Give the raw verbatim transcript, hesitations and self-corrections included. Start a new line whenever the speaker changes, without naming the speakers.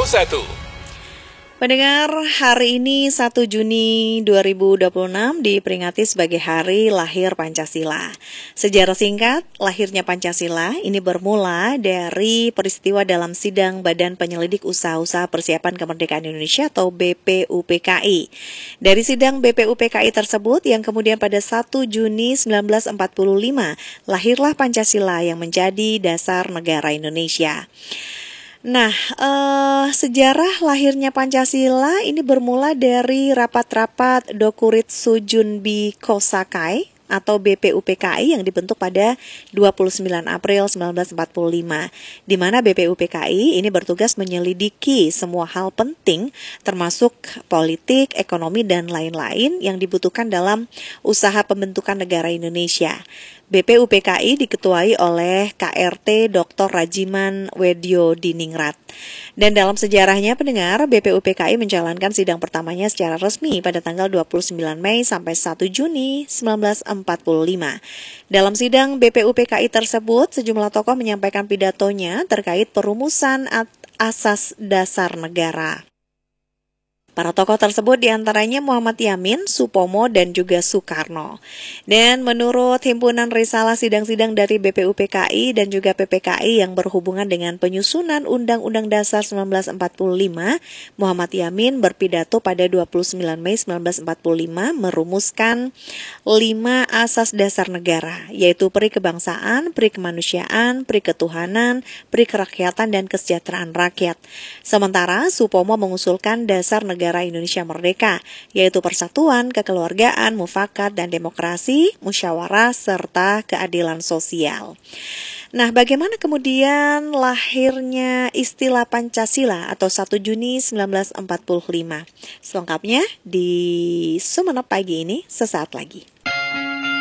nol satu.
Pendengar, hari ini satu Juni dua ribu dua puluh enam diperingati sebagai Hari Lahir Pancasila. Sejarah singkat lahirnya Pancasila ini bermula dari peristiwa dalam sidang Badan Penyelidik Usaha-Usaha Persiapan Kemerdekaan Indonesia atau B P U P K I. Dari sidang B P U P K I tersebut yang kemudian pada satu Juni seribu sembilan ratus empat puluh lima lahirlah Pancasila yang menjadi dasar negara Indonesia. Nah, eh, sejarah lahirnya Pancasila ini bermula dari rapat-rapat Dokuritsu Junbi Kosakai atau B P U P K I yang dibentuk pada dua puluh sembilan April seribu sembilan ratus empat puluh lima, di mana B P U P K I ini bertugas menyelidiki semua hal penting termasuk politik, ekonomi, dan lain-lain yang dibutuhkan dalam usaha pembentukan negara Indonesia. B P U P K I diketuai oleh K R T Doktor Rajiman Wedyo Diningrat. Dan dalam sejarahnya pendengar, B P U P K I menjalankan sidang pertamanya secara resmi pada tanggal dua puluh sembilan Mei sampai satu Juni seribu sembilan ratus empat puluh lima. Dalam sidang B P U P K I tersebut, sejumlah tokoh menyampaikan pidatonya terkait perumusan asas dasar negara. Para tokoh tersebut diantaranya Muhammad Yamin, Supomo, dan juga Soekarno. Dan menurut Himpunan Risalah Sidang-Sidang dari B P U P K I dan juga P P K I yang berhubungan dengan penyusunan Undang-Undang Dasar seribu sembilan ratus empat puluh lima, Muhammad Yamin berpidato pada dua puluh sembilan Mei seribu sembilan ratus empat puluh lima merumuskan lima asas dasar negara, yaitu peri kebangsaan, peri kemanusiaan, peri ketuhanan, peri kerakyatan, dan kesejahteraan rakyat. Sementara Supomo mengusulkan dasar negara Negara Indonesia Merdeka, yaitu persatuan, kekeluargaan, mufakat, dan demokrasi, musyawarah, serta keadilan sosial. Nah, bagaimana kemudian lahirnya istilah Pancasila atau satu Juni seribu sembilan ratus empat puluh lima? Selengkapnya di Sumenep Pagi ini sesaat lagi.